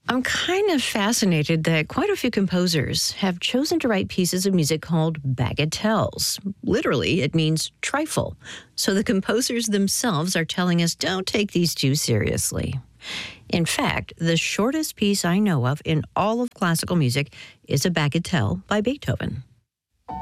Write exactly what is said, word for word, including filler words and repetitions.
I'm kind of fascinated that quite a few composers have chosen to write pieces of music called bagatelles. Literally, it means trifle. So the composers themselves are telling us don't take these too seriously. In fact, the shortest piece I know of in all of classical music is a bagatelle by Beethoven.